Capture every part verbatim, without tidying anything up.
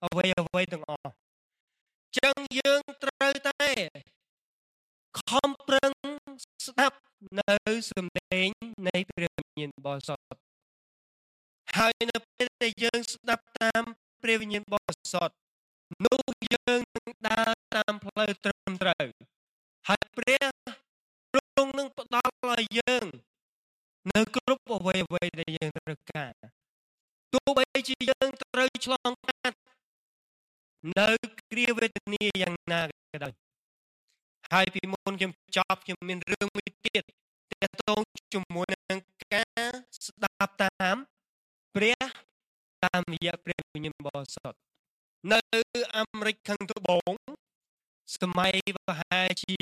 អ្វីអ្វីទាំងអស់ចឹងយើងត្រូវតែខំប្រឹងស្ដាប់នៅសំឡេងនៃព្រះវិញ្ញាណបរិសុទ្ធហើយនៅពេលដែលយើងស្ដាប់តាមព្រះវិញ្ញាណបរិសុទ្ធនោះយើងនឹងដើរតាមផ្លូវត្រឹមត្រូវហើយព្រះទ្រង់នឹងផ្ដល់ឲ្យយើងនៅគ្រប់អ្វីអ្វីដែលយើងត្រូវការទោះបីជាយើងត្រូវឆ្លងកាត់នៅគ្រាវេទនាយ៉ាងណាក៏ដោយហើយពីមុនខ្ញុំចប់ខ្ញុំមានរឿងមួយទៀតទាក់ទងជាមួយនឹងការស្ដាប់តាមព្រះតាមរយៈព្រះវិញ្ញាណបរិសុទ្ធនៅអាមេរិកខាងត្បូងសម័យប្រហែលជា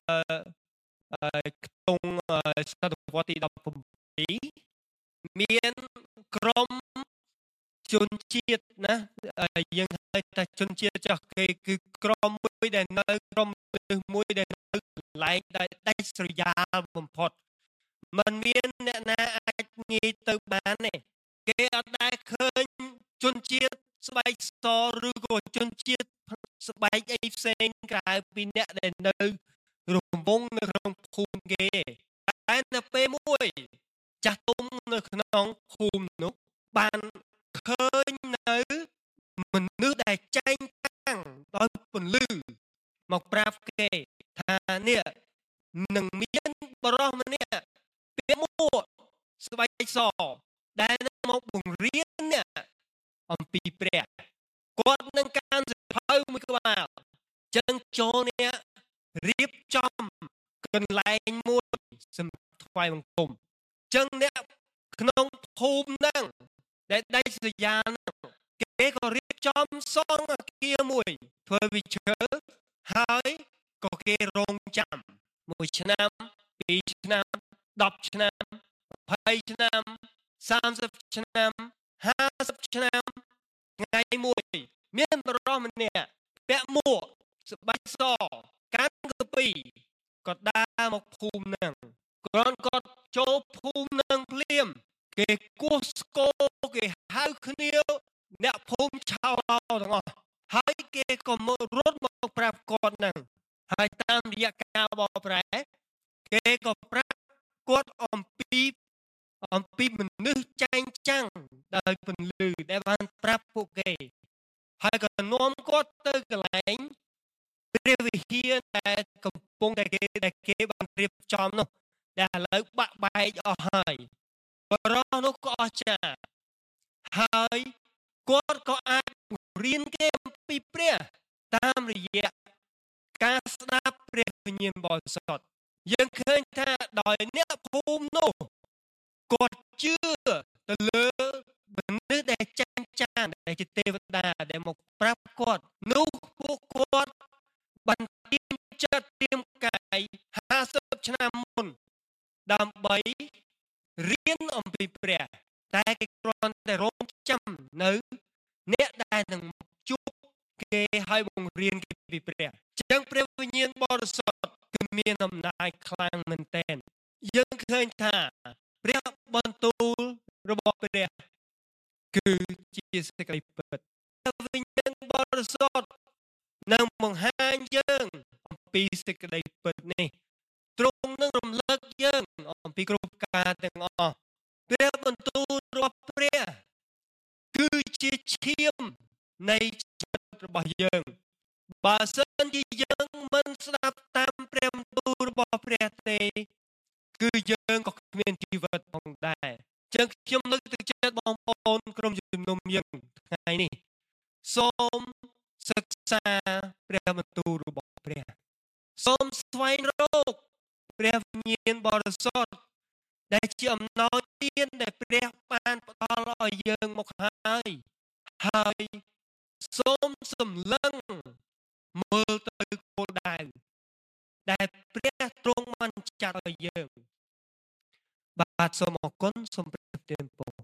ក្នុងសតវត្សទីដប់ប្រាំពីរមានក្រុមជនជាតិណាយើងហៅថាជនជាតិចោះគេគឺក្រុមមួយដែលនៅក្រុមមួយដែលនៅកន្លែងដែលដាច់ស្រយាលបំផុតมันមានអ្នកណាអាចងាយទៅបានទេគេអត់ដែលឃើញជនជាតិស្បែកសឬក៏ជនជាតិស្បែកអីផ្សេងក្រៅពីអ្នកដែលនៅរំវងនៅក្នុងភូមិគេតែនៅពេលមួយចាស់ទុំនៅក្នុងភូមិនោះបានឃើញនៅមនុស្សដែលចែងតាំងដោយពន្លឺមកប្រាប់គេថានេះនឹងមានបរិសម្នាក់ពាក់មួកស្បែកសដែលនឹងមកបង្រៀនអ្នកអំពីព្រះគាត់នឹងកាន់សៀវភៅមួយក្បាលចឹងចូលអ្នករៀបចំកន្លែងមួយសម្រាប់ថ្វាយបង្គំចឹងអ្នកក្នុងភូមិហ្នឹងដែលដាច់ស្រយាលហ្នឹងគេក៏រៀបចំសង់អគារមួយធ្វើពីឈើហើយក៏គេរងចាំមួយឆ្នាំពីរឆ្នាំដប់ឆ្នាំยี่สิบឆ្នាំសាមសិបឆ្នាំห้าสิบឆ្នាំថ្ងៃមួយមានបរិសម្នាក់ពាក់មួកស្បែកសកាន់កពីក៏ដើរមកភូមិហ្នឹងគ្រាន់គាត់ចូលភូមិហ្នឹងភ្លាមគេគោះស្គរគេហៅគ្នាអ្នកភូមិឆោឡោទាំងអស់ហើយគេក៏មករត់មកប្រាប់គាត់ហ្នឹងហើយតាមរយៈការបកប្រែគេក៏ប្រាប់គាត់អំពីអំពីមនុស្សចែងចាំងដោយពន្លឺដែលបានប្រាប់ពួកគេហើយក៏នាំគាត់ទៅកន្លែងព្រះវិហារដែលកំពុងតែគេដែលគេបានរៀបចំនោះដែលឥឡូវបាក់បែកអស់ហើយបរិសុទ្ធនោះក៏អស្ចារ្យហើយគាត់ក៏អាចរៀនគេអំពីព្រះតាមរយៈការស្ដាប់ព្រះវិញ្ញាណបរិសុទ្ធយើងឃើញថាដោយអ្នកភូមិនោះគាត់ជឿទៅលើមនុស្សដែលចាញ់ចានដែលជាទេវតាដែលមកប្រាប់គាត់នោះពួកគាត់បានទៀមចិត្តទៀមកាយห้าสิบឆ្នាំមុនដើម្បីរៀនអំពីព្រះតែគេគ្រាន់តែរងចាំនៅអ្នកដែលនឹងជួបគេឲ្យបង្រៀនគេពីព្រះអញ្ចឹងព្រះវិញ្ញាណបរិសុទ្ធគឺមានអំណាចខ្លាំងមែនទែនយើងឃើញថាព្រះបន្ទូលរបស់ព្រះគឺជាសេចក្តីពិតព្រះវិញ្ញាណបរិសុទ្ធនឹងបង្ហាញយើងអំពីសេចក្តីពិតនេះទ្រង់នឹងរំលឹកយើងអំពីគ្រប់ការទាំងអស់ព្រះបន្ទូលរបស់ព្រះគឺជាឈាមនៃចិត្តរបស់យើងបើសិនជាយើងមិនស្ដាប់តាមព្រះបន្ទូលរបស់ព្រះទេគឺយើងក៏គ្មានជីវិតផងដែរចឹងខ្ញុំលើកទឹកចិត្តបងប្អូនក្រុមជំនុំយើងថ្ងៃនេះសូមសិក្សាព្រះបន្ទូលរបស់ព្រះសូមស្វែងរកព្រះវិញ្ញាណបរិសុទ្ធដែលជាអំណោយទានដែលព្រះបានផ្ដល់ឲ្យយើងមកហើយហើយសូមសម្លឹងមើលទៅគោលដៅដែលព្រះទ្រង់បានចាត់ឲ្យយើងបាទសូមអរគុណសូមព្រះទានពរ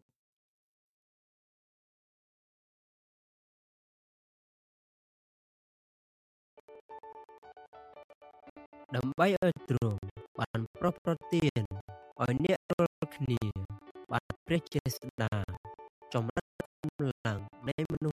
ដើម្បីឲ្យទ្រង់បានប្រោសប្រទានឲ្យអ្នករាល់គ្នាបានព្រះចេស្តាចម្រើនកម្លាំងនៃមនុ